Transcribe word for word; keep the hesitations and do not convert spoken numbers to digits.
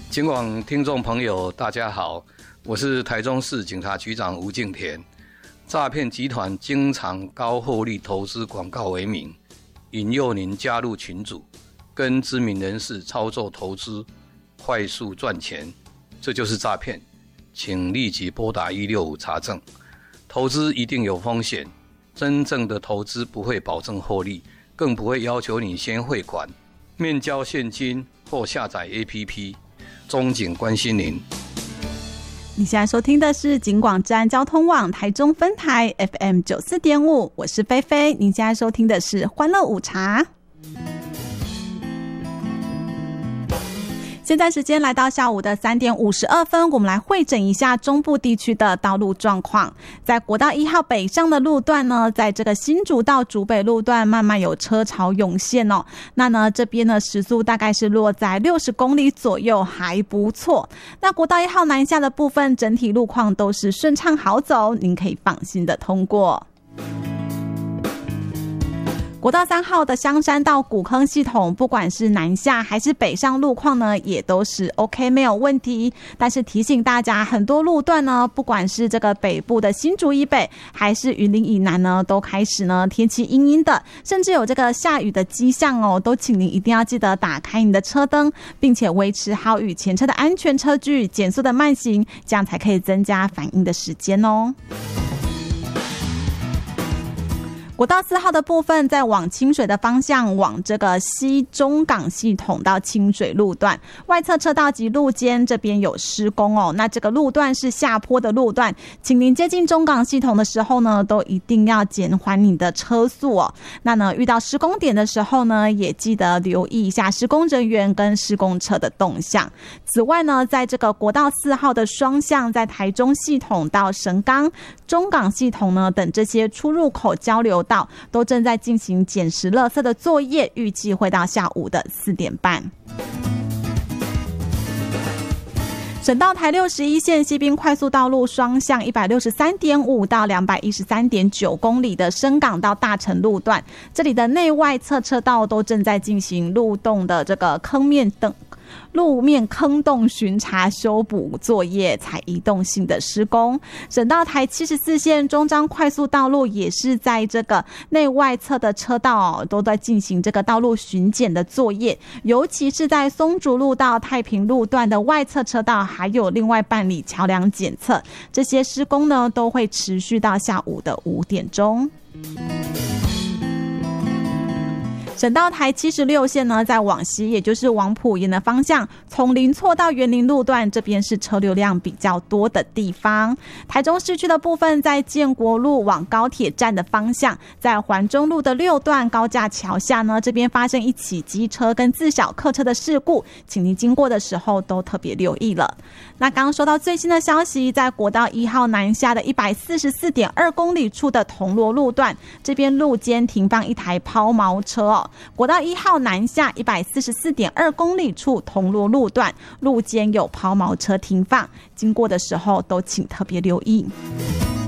警广听众朋友大家好，我是台中市警察局长吴敬田。诈骗集团经常高获利投资广告为名，引诱您加入群组，跟知名人士操作投资，快速赚钱，这就是诈骗。请立即拨打一六五查证。投资一定有风险，真正的投资不会保证获利，更不会要求你先汇款、面交现金或下载 A P P。中警关心您。 你现在收听的是警广治安交通网台中分台 F M 九十四点五， 我是菲菲。你现在收听的是欢乐午茶。现在时间来到下午的三点五十二分，我们来汇整一下中部地区的道路状况。在国道一号北上的路段呢，在这个新竹到竹北路段慢慢有车潮涌现哦。那呢这边呢时速大概是落在六十公里左右，还不错。那国道一号南下的部分，整体路况都是顺畅好走，您可以放心的通过。国道三号的香山到古坑系统，不管是南下还是北上路况呢，也都是 OK 没有问题。但是提醒大家，很多路段呢，不管是这个北部的新竹以北，还是云林以南呢，都开始呢天气阴阴的，甚至有这个下雨的迹象哦。都请您一定要记得打开你的车灯，并且维持好与前车的安全车距，减速的慢行，这样才可以增加反应的时间哦。国道四号的部分，在往清水的方向，往这个西中港系统到清水路段外侧车道及路肩这边有施工哦。那这个路段是下坡的路段，请您接近中港系统的时候呢，都一定要减缓你的车速哦。那呢，遇到施工点的时候呢，也记得留意一下施工人员跟施工车的动向。此外呢，在这个国道四号的双向，在台中系统到神冈、中港系统呢等这些出入口交流道都正在进行捡拾垃圾的作业，预计会到下午的四点半。省道台六十一线西滨快速道路双向 一百六十三点五 到 两百一十三点九 公里的深港到大城路段，这里的内外侧车道都正在进行路洞的这个坑面等路面坑洞巡查修补作业，采移动性的施工。省道台七十四线中彰快速道路也是在这个内外侧的车道、哦、都在进行这个道路巡检的作业，尤其是在松竹路到太平路段的外侧车道，还有另外办理桥梁检测，这些施工呢都会持续到下午的五点钟。省道台七十六线呢，在往西，也就是往埔盐的方向，从林厝到园林路段，这边是车流量比较多的地方。台中市区的部分，在建国路往高铁站的方向，在环中路的六段高架桥下呢，这边发生一起机车跟自小客车的事故，请您经过的时候都特别留意了。那刚刚说到最新的消息，在国道一号南下的 一百四十四点二 公里处的铜锣路段，这边路肩停放一台抛锚车哦。国道一号南下 一百四十四点二 公里处铜锣路段，路肩有抛锚车停放，经过的时候都请特别留意。